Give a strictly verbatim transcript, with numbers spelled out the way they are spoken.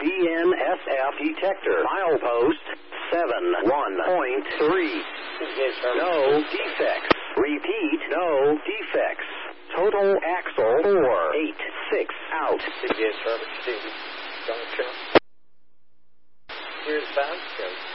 B N S F detector. Milepost seven one point three. No defects. Repeat, no defects. Total axle four eight six out. Here's bounce code.